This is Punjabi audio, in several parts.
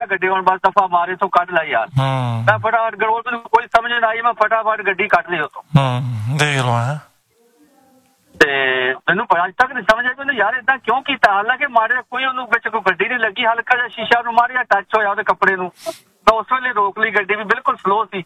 ਗੱਡੀ ਹੁਣ ਬਸ ਦਫਾ ਮਾਰੇ ਤੋਂ ਕੱਢ ਲੈ ਯਾਰ। ਮੈਂ ਫਟਾਫਟ ਗਰੋਲ ਮੈਨੂੰ ਕੋਈ ਸਮਝ ਨਾ ਆਈ, ਮੈਂ ਫਟਾਫਟ ਗੱਡੀ ਕੱਢ ਲਈ ਉੱਥੋਂ। ਦੇਖ ਲਓ ਹੈ ਤੇ ਮੈਨੂੰ ਅੱਜ ਤੱਕ ਨਹੀਂ ਸਮਝ ਆਈ ਯਾਰ ਏਦਾਂ ਕਿਉਂ ਕੀਤਾ। ਹਾਲਾਂਕਿ ਮਾਰਿਆ ਕੋਈ ਉਹਨੂੰ ਵਿੱਚ ਕੋਈ ਗੱਡੀ ਨਹੀਂ ਲੱਗੀ, ਹਲਕਾ ਜਿਹਾ ਸ਼ੀਸ਼ਾ ਨੂੰ ਮਾਰਿਆ, ਟੱਚ ਹੋਇਆ ਉਹਦੇ ਕੱਪੜੇ ਨੂੰ, ਤਾਂ ਉਸ ਵੇਲੇ ਰੋਕ ਲਈ ਗੱਡੀ ਵੀ ਬਿਲਕੁਲ ਸਲੋ ਸੀ।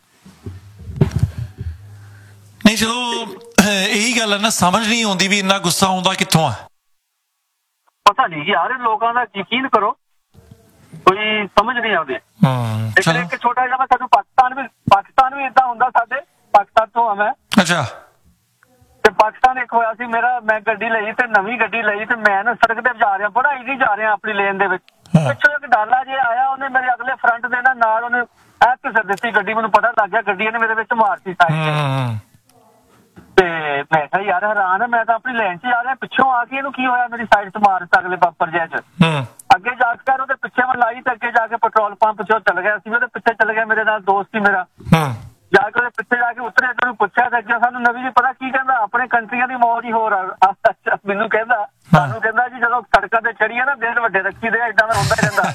ਨਹੀਂ ਚਲੋ ਇਹੀ ਗੱਲ ਹੈ ਨਾ, ਸਮਝ ਨਹੀਂ ਆਉਂਦੀ ਵੀ ਇੰਨਾ ਗੁੱਸਾ ਆਉਂਦਾ ਕਿੱਥੋਂ ਆ। ਪਤਾ ਨਹੀਂ ਯਾਰ ਲੋਕਾਂ ਦਾ ਯਕੀਨ ਕਰੋ, ਕੋਈ ਸਮਝ ਨਹੀਂ ਆਉਂਦੀ। ਇੱਕ ਛੋਟਾ ਜਿਹਾ ਸਾਨੂੰ ਪਾਕਿਸਤਾਨ ਵੀ ਏਦਾਂ ਹੁੰਦਾ, ਸਾਡੇ ਪਾਕਿਸਤਾਨ ਤੋਂ ਆ ਮੈਂ। ਅੱਛਾ। ਤੇ ਪਾਕਿਸਤਾਨ ਇੱਕ ਹੋਇਆ ਸੀ ਮੇਰਾ, ਮੈਂ ਗੱਡੀ ਲਈ ਤੇ ਨਵੀਂ ਗੱਡੀ ਲਈ ਤੇ ਮੈਂ ਨਾ ਸੜਕ ਤੇ ਜਾ ਰਿਹਾ, ਬੜਾ ਈਜ਼ੀ ਜਾ ਰਿਹਾ ਆਪਣੀ ਲੇਨ ਦੇ ਵਿੱਚ। ਪਿੱਛੋਂ ਇੱਕ ਡਾਲਾ ਜੇ ਆਇਆ, ਉਹਨੇ ਮੇਰੇ ਅਗਲੇ ਫਰੰਟ ਦੇ ਨਾਲ ਉਹਨੇ ਐ ਘਿਸਰ ਦਿੱਤੀ ਗੱਡੀ। ਮੈਨੂੰ ਪਤਾ ਲੱਗ ਗਿਆ ਗੱਡੀ ਇਹਨੇ ਮੇਰੇ ਵਿੱਚ ਮਾਰਤੀ ਸਾਈਡ ਤੇ। ਮੈਂ ਕਿਹਾ ਯਾਰ ਹੈਰਾਨ ਹੈ, ਮੈਂ ਤਾਂ ਆਪਣੀ ਲੇਨ 'ਚ ਜਾ ਰਿਹਾ, ਪਿੱਛੋਂ ਆ ਕੇ ਇਹਨੂੰ ਕੀ ਹੋਇਆ ਮੇਰੀ ਸਾਈਡ 'ਚ ਮਾਰ ਦਿੱਤਾ ਅਗਲੇ ਬੰਪਰ ਜਿਹੇ 'ਚ। ਅੱਗੇ ਜਾ ਕੇ ਉਹਦੇ ਪਿੱਛੇ ਮੈਂ ਲਾਈ ਤੇ ਅੱਗੇ ਜਾ ਕੇ ਪੈਟਰੋਲ ਪੰਪ 'ਚ ਚਲ ਗਿਆ ਸੀ, ਉਹਦੇ ਪਿੱਛੇ ਚਲ ਗਿਆ, ਮੇਰੇ ਨਾਲ ਦੋਸਤ ਸੀ ਮੇਰਾ। ਜਾ ਕੇ ਉਹਦੇ ਪਿੱਛੇ ਜਾ ਕੇ ਉਤਰੇ, ਉਹਨੂੰ ਪੁੱਛਿਆ ਤੇ ਅੱਗੇ ਸਾਨੂੰ ਨਵੀਂ ਜੀ ਪਤਾ ਕੀ ਕਹਿੰਦਾ, ਆਪਣੇ ਕੰਟਰੀਆਂ ਦੀ ਮੌਜ ਹੀ ਹੋਰ ਆ। ਮੈਨੂੰ ਕਹਿੰਦਾ, ਸਾਨੂੰ ਕਹਿੰਦਾ ਜੀ ਜਦੋਂ ਸੜਕਾਂ ਤੇ ਚੜੀਏ ਨਾ ਦਿਨ ਵੱਡੇ ਰੱਖੀ ਦੇ, ਏਦਾਂ ਦਾ ਹੁੰਦਾ ਰਹਿੰਦਾ।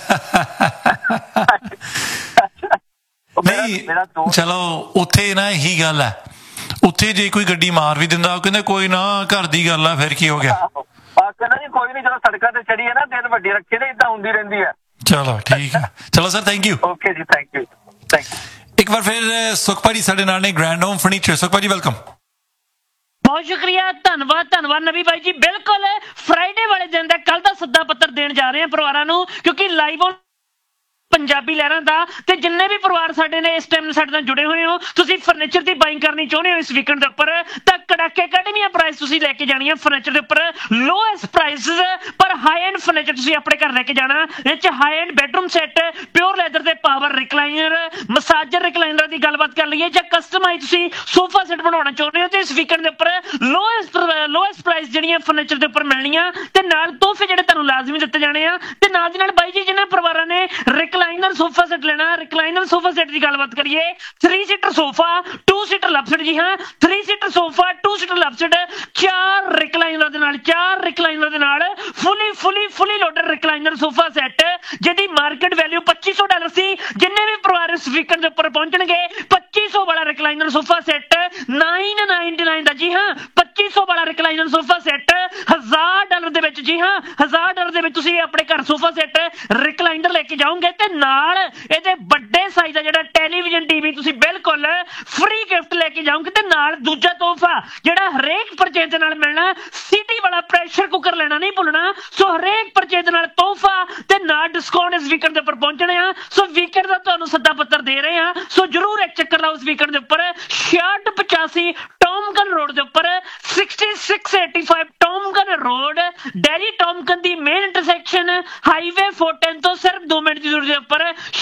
ਨਹੀਂ ਚਲੋ ਉੱਥੇ ਨਾ ਇਹੀ ਗੱਲ ਹੈ, ਉੱਥੇ ਜੇ ਕੋਈ ਗੱਡੀ ਮਾਰ ਵੀ ਦਿੰਦਾ ਉਹ ਕਹਿੰਦੇ ਕੋਈ ਨਾ ਘਰ ਦੀ ਗੱਲ ਆ, ਫਿਰ ਕੀ ਹੋ ਗਿਆ। ਕਹਿੰਦਾ ਜੀ ਕੋਈ ਨੀ, ਜਦੋਂ ਸੜਕਾਂ ਤੇ ਚੜੀਏ ਨਾ ਦਿਨ ਵੱਡੀ ਰੱਖੀ ਦੇ, ਏਦਾਂ ਹੁੰਦੀ ਰਹਿੰਦੀ ਹੈ। ਚਲੋ ਠੀਕ ਹੈ, ਚਲੋ ਸਰ ਥੈਂਕ ਯੂ। ਓਕੇ ਜੀ, ਥੈਂਕ ਯੂ। ਇੱਕ ਵਾਰ ਫਿਰ ਸੁਖ ਭਾਜੀ ਸਾਡੇ ਨਾਲ ਨੇ, ਗ੍ਰੈਂਡ ਹੋਮ ਫਰਨੀਚਰ। ਸੁਖ ਭਾਜੀ ਵੈਲਕਮ। ਬਹੁਤ ਸ਼ੁਕਰੀਆ, ਧੰਨਵਾਦ ਨਵੀ ਬਾਈ ਜੀ। ਬਿਲਕੁਲ ਫਰਾਈਡੇ ਵਾਲੇ ਦਿਨ ਦਾ ਕੱਲ ਦਾ ਸੱਦਾ ਪੱਤਰ ਦੇਣ ਜਾ ਰਹੇ ਹਾਂ ਪਰਿਵਾਰਾਂ ਨੂੰ, ਕਿਉਂਕਿ ਲਾਈਵ ਪੰਜਾਬੀ ਲਹਿਰਾਂ ਦਾ ਤੇ ਜਿੰਨੇ ਵੀ ਪਰਿਵਾਰ ਸਾਡੇ ਨੇ ਇਸ ਟਾਈਮ ਸਾਡੇ ਨਾਲ ਜੁੜੇ ਹੋਏ ਹੋ, ਤੁਸੀਂ ਫਰਨੀਚਰ ਦੀ ਬਾਇੰਗ ਕਰਨੀ ਚਾਹੁੰਦੇ ਹੋ ਇਸ ਵੀਕਐਂਡ ਦੇ ਉੱਪਰ, ਤਾਂ ਕੜਾਕੇ ਕੱਢਵੀਆਂ ਪ੍ਰਾਈਸ ਤੁਸੀਂ ਲੈ ਕੇ ਜਾਣੀ ਹੈ ਫਰਨੀਚਰ ਦੇ ਉੱਪਰ। ਲੋਐਸਟ ਪ੍ਰਾਈਸਿਸ ਪਰ ਹਾਈ ਐਂਡ ਫਰਨੀਚਰ ਤੁਸੀਂ ਆਪਣੇ ਘਰ ਲੈ ਕੇ ਜਾਣਾ। ਇਹ 'ਚ high end bedroom set, pure leather ਦੇ ਪਾਵਰ ਰਿਕਲਾਈਨਰ, ਮਸਾਜਰ ਰਿਕਲਾਈਨਰ ਦੀ ਗੱਲਬਾਤ ਕਰ ਲਈਏ, ਜਾਂ ਕਸਟਮਾਈਜ਼ ਤੁਸੀਂ ਸੋਫਾ ਸੈੱਟ ਬਣਾਉਣਾ ਚਾਹੁੰਦੇ ਹੋ ਤੇ ਇਸ ਵੀਕਐਂਡ ਦੇ ਉੱਪਰ ਲੋਐਸਟ ਪ੍ਰਾਈਸ ਜਿਹੜੀਆਂ ਫਰਨੀਚਰ ਦੇ ਉੱਪਰ ਮਿਲਣੀਆਂ, ਤੇ ਨਾਲ ਤੋਹਫੇ ਜਿਹੜੇ ਤੁਹਾਨੂੰ ਲਾਜ਼ਮੀ ਦਿੱਤੇ ਜਾਣੇ ਆ। ਤੇ ਨਾਲ ਦੀ ਨਾਲ ਬਾਈ ਜੀ ਜਿਹਨਾਂ ਪਰਿਵਾਰਾਂ ਨੇ ਰਿਕਲਾਈਨਰ ਸੋਫਾ ਸੈੱਟ ਲੈਣਾ, ਰਿਕਲਾਈਨਰ ਸੋਫਾ ਸੈੱਟ ਦੀ ਗੱਲਬਾਤ ਕਰੀਏ, 3 seater sofa, 2 seater left side, ਜੀ ਹਾਂ 3 seater sofa, 2 seater left side, 4 recliner ਦੇ ਨਾਲ ਫੁੱਲੀ ਲੋਡਡ ਰਿਕਲਾਈਨਰ ਸੋਫਾ ਸੈੱਟ, ਜਿਹਦੀ ਮਾਰਕੀਟ ਵੈਲਿਊ $2500 ਸੀ। ਜਿੰਨੇ ਵੀ ਪਰਿਵਾਰ ਇਸ ਵੀਕਐਂਡ ਦੇ ਉੱਪਰ ਪਹੁੰਚਣਗੇ, 2500 ਵਾਲਾ ਰਿਕਲਾਈਨਰ ਸੋਫਾ ਸੈੱਟ 999 ਦਾ, ਜੀ ਹਾਂ 2500 ਵਾਲਾ ਰਿਕਲਾਈਨਰ ਸੋਫਾ ਸੈੱਟ $1000 ਦੇ ਵਿੱਚ, ਜੀ ਹਾਂ $1000 ਦੇ ਵਿੱਚ ਤੁਸੀਂ ਆਪਣੇ ਘਰ ਸੋਫਾ ਸੈੱਟ ਰਿਕਲਾਈਨਰ ਲੈ ਕੇ ਜਾਓਗੇ। ਤੇ ਨਾਲ ਇਹਦੇ ਵੱਡੇ ਸਾਈਜ਼ ਦਾ ਜਿਹੜਾ ਟੈਲੀਵਿਜ਼ਨ ਟੀਵੀ ਤੁਸੀਂ ਬਿਲਕੁਲ ਫ੍ਰੀ ਗਿਫਟ ਲੈ ਕੇ ਜਾਓਗੇ। ਤੇ ਨਾਲ ਦੂਜਾ ਤੋਹਫਾ ਜਿਹੜਾ ਹਰੇਕ ਪਰਚੇਜ ਦੇ ਨਾਲ ਮਿਲਣਾ, ਸਿਟੀ ਵਾਲਾ ਪ੍ਰੈਸ਼ਰ ਕੁੱਕਰ ਲੈਣਾ ਨਹੀਂ ਭੁੱਲਣਾ। ਸੋ ਹਰੇਕ ਪਰਚੇਜ ਦੇ ਨਾਲ ਤੋਹਫਾ ਤੇ ਨਾਲ ਡਿਸਕਾਊਂਟ ਇਸ ਵੀਕਐਂਡ ਦੇ ਉੱਪਰ ਪਹੁੰਚਣੇ ਆ। ਸੋ ਵੀਕਐਂਡ ਦਾ ਤੁਹਾਨੂੰ ਸੱਦਾ ਪੱਤਰ ਦੇ ਰਹੇ ਆ, ਸੋ ਜਰੂਰ ਇੱਕ ਚੱਕਰ ਲਾਓ ਇਸ ਵੀਕਐਂਡ ਦੇ ਉੱਪਰ। 6685 ਟੌਮਕਨ ਰੋਡ ਦੇ ਉੱਪਰ, 6685 ਟੌਮਕਨ ਰੋਡ, ਡੈਰੀ ਟੌਮਕਨ ਦੀ ਮੇਨ ਇੰਟਰਸੈਕਸ਼ਨ ਹਾਈਵੇ 410 ਤੋਂ ਸਿਰਫ 2 ਮਿੰਟ ਦੀ ਦੂਰੀ ਦੇ ਉੱਪਰ।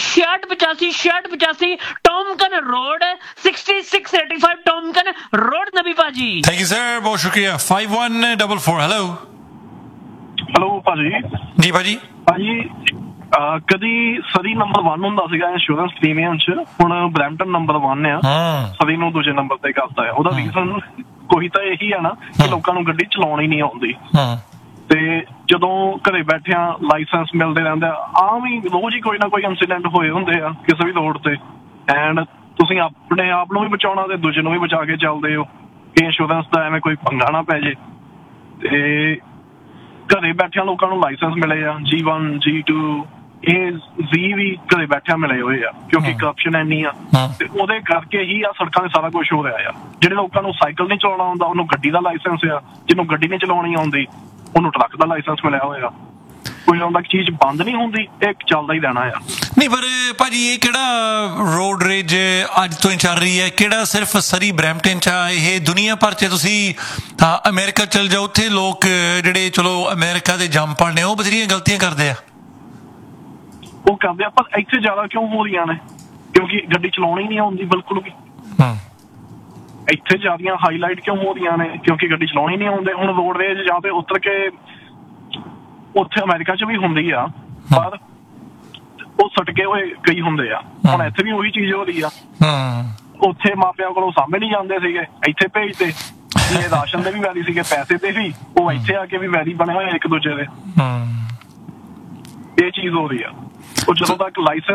6685 ਟੌਮਕਨ ਰੋਡ, 6685 ਟੌਮਕਨ ਰੋਡ। ਨਬੀ ਭਾਜੀ ਥੈਂਕ ਯੂ ਸਰ, ਬਹੁਤ ਸ਼ੁਕਰੀਆ। 5144 ਹੈਲੋ ਭਾਜੀ। ਜੀ ਭਾਜੀ। ਕਦੀ ਸਰੀ ਨੰਬਰ 1 ਹੁੰਦਾ ਸੀਗਾ ਇੰਸ਼ੋਰੈਂਸ ਪ੍ਰੀਮੀਅਮ 'ਚ, ਹੁਣ ਬਰੈਂਪਟਨ ਨੰਬਰ 1 ਆ, ਸਰੀ ਨੂੰ ਦੂਜੇ ਨੰਬਰ ਤੇ ਕਰਤਾ ਹੈ। ਉਹਦਾ ਰੀਜ਼ਨ ਕੋਈ ਤਾਂ ਇਹੀ ਆ ਨਾ ਕਿ ਲੋਕਾਂ ਨੂੰ ਗੱਡੀ ਚਲਾਉਣੀ ਨਹੀਂ ਆਉਂਦੀ, ਤੇ ਜਦੋਂ ਘਰੇ ਬੈਠਿਆਂ ਲਾਇਸੈਂਸ ਮਿਲਦੇ ਰਹਿੰਦੇ ਆ, ਆਮ ਹੀ ਰੋਜ਼ ਹੀ ਕੋਈ ਨਾ ਕੋਈ ਇੰਸੀਡੈਂਟ ਹੋਏ ਹੁੰਦੇ ਆ ਕਿਸੇ ਵੀ ਰੋਡ ਤੇ, ਐਂਡ ਤੁਸੀਂ ਆਪਣੇ ਆਪ ਨੂੰ ਵੀ ਬਚਾਉਣਾ ਤੇ ਦੂਜੇ ਨੂੰ ਵੀ ਬਚਾ ਕੇ ਚੱਲਦੇ ਹੋ ਕਿ ਇੰਸ਼ੋਰੈਂਸ ਦਾ ਐਵੇਂ ਕੋਈ ਪੰਗਾ ਨਾ ਪੈ ਜੇ। ਤੇ ਘਰੇ ਬੈਠਿਆਂ ਲੋਕਾਂ ਨੂੰ ਲਾਇਸੈਂਸ ਮਿਲੇ ਆ, G1 G2 ਇਹ Z ਵੀ ਘਰੇ ਬੈਠਿਆਂ ਮਿਲੇ ਹੋਏ ਆ, ਕਿਉਂਕਿ ਕਰਪਸ਼ਨ ਇੰਨੀ ਆ, ਤੇ ਉਹਦੇ ਕਰਕੇ ਹੀ ਆ ਸੜਕਾਂ ਤੇ ਸਾਰਾ ਕੁਛ ਹੋ ਰਿਹਾ ਆ। ਜਿਹੜੇ ਲੋਕਾਂ ਨੂੰ ਸਾਈਕਲ ਨਹੀਂ ਚਲਾਉਣਾ ਆਉਂਦਾ ਉਹਨੂੰ ਗੱਡੀ ਦਾ ਲਾਇਸੈਂਸ ਆ, ਜਿਹਨੂੰ ਗੱਡੀ ਨਹੀਂ ਚਲਾਉਣੀ ਆਉਂਦੀ ਉਹਨੂੰ ਟਰੱਕ ਦਾ ਲਾਇਸੈਂਸ ਮਿਲਿਆ ਹੋਇਆ। ਕੋਈ ਆਉਂਦਾ ਚੀਜ਼ ਬੰਦ ਨਹੀਂ ਹੁੰਦੀ, ਇਹ ਚੱਲਦਾ ਹੀ ਰਹਿਣਾ ਆ। ਨਹੀਂ ਪਰ ਭਾਜੀ ਇਹ ਕਿਹੜਾ ਰੋਡ ਰੇਜ ਅੱਜ ਤੋਂ ਹੀ ਚੱਲ ਰਹੀ ਹੈ, ਕਿਹੜਾ ਸਿਰਫ ਸਰੀ ਬਰੈਂਪਟਨ 'ਚ ਆ, ਇਹ ਦੁਨੀਆ ਭਰ 'ਚ ਤੁਸੀਂ ਅਮਰੀਕਾ ਚਲ ਜਾਓ, ਉੱਥੇ ਲੋਕ ਜਿਹੜੇ ਚਲੋ ਅਮਰੀਕਾ ਦੇ ਜੰਪਲ ਨੇ ਉਹ ਬਥੇਰੀਆਂ ਗਲਤੀਆਂ ਕਰਦੇ ਆ। ਉਹ ਕਰਦੇ ਆ, ਪਰ ਇੱਥੇ ਜ਼ਿਆਦਾ ਕਿਉਂ ਹੋ ਰਹੀਆਂ ਨੇ? ਕਿਉਂਕਿ ਗੱਡੀ ਚਲਾਉਣੀ ਨਹੀਂ ਆਉਂਦੀ ਬਿਲਕੁਲ ਵੀ। ਇੱਥੇ ਜ਼ਿਆਦੀਆਂ ਹਾਈਲਾਈਟ ਕਿਉਂ ਹੋ ਰਹੀਆਂ ਨੇ? ਕਿਉਂਕਿ ਗੱਡੀ ਚਲਾਉਣੀ ਨਹੀਂ ਆਉਂਦੇ। ਹੁਣ ਰੋਡ ਰੇਜ ਜਾਂ ਤੇ ਉਤਰ ਕੇ ਉੱਥੇ ਅਮਰੀਕਾ 'ਚ ਵੀ ਹੁੰਦੀ ਆ, ਪਰ ਉਹ ਸਟਕੇ ਹੋਏ ਕਈ ਹੁੰਦੇ ਆ। ਹੁਣ ਇੱਥੇ ਵੀ ਉਹੀ ਚੀਜ਼ ਹੋ ਰਹੀ ਆ। ਉੱਥੇ ਮਾਪਿਆਂ ਕੋਲੋਂ ਸਾਹਮਣੇ ਨਹੀਂ ਜਾਂਦੇ ਸੀਗੇ, ਇੱਥੇ ਭੇਜਦੇ। ਇਹ ਰਾਸ਼ਨ ਦੇ ਵੀ ਵੈਰੀ ਸੀਗੇ, ਪੈਸੇ ਤੇ ਵੀ, ਉਹ ਇੱਥੇ ਆ ਕੇ ਵੀ ਵੈਰੀ ਬਣੇ ਹੋਏ ਇੱਕ ਦੂਜੇ ਦੇ। ਇਹ ਚੀਜ਼ ਹੋ ਰਹੀ ਆ। ਉਹ ਜਦੋਂ ਤੱਕ ਲਾਇਸੈਂਸ